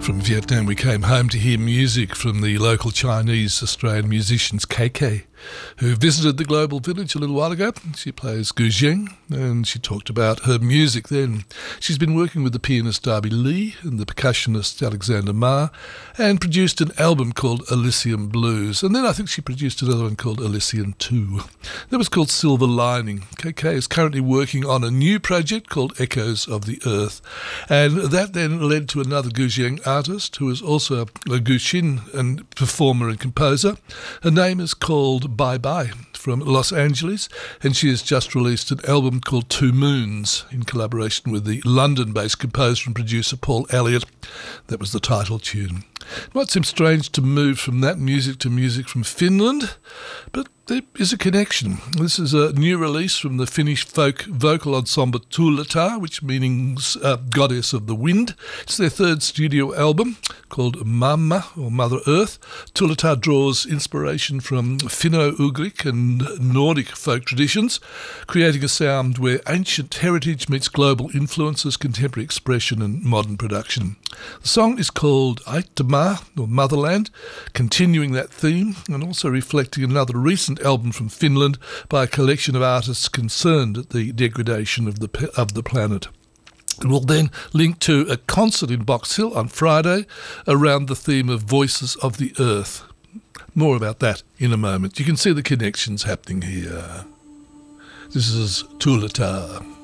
From Vietnam, we came home to hear music from the local Chinese-Australian musicians KK, who visited the Global Village a little while ago. She plays guzheng, and she talked about her music then. She's been working with the pianist Darby Lee and the percussionist Alexander Ma, and produced an album called Elysium Blues. And then I think she produced another one called Elysium 2. That was called Silver Lining. KK is currently working on a new project called Echoes of the Earth. And that then led to another guzheng artist who is also a guqin and performer and composer. Her name is called Bye Bye, from Los Angeles, and she has just released an album called Two Moons in collaboration with the London-based composer and producer Paul Elliott. That was the title tune. It might seem strange to move from that music to music from Finland, but there is a connection. This is a new release from the Finnish folk vocal ensemble Tuuleta, which means Goddess of the Wind. It's their third studio album called Mamma, or Mother Earth. Tuuleta draws inspiration from Finno-Ugric and Nordic folk traditions, creating a sound where ancient heritage meets global influences, contemporary expression and modern production. The song is called Aittama, or Motherland, continuing that theme and also reflecting another recent album from Finland by a collection of artists concerned at the degradation of the planet. It will then link to a concert in Box Hill on Friday around the theme of Voices of the Earth. More about that in a moment. You can see the connections happening here. This is Tuuleta.